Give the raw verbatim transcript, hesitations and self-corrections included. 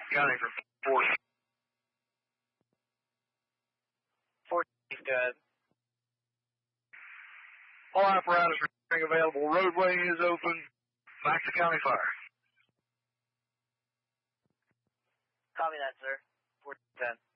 County for four. Four is good. All apparatus remaining available. Roadway is open. Back to County Fire. Copy that, sir. four ten.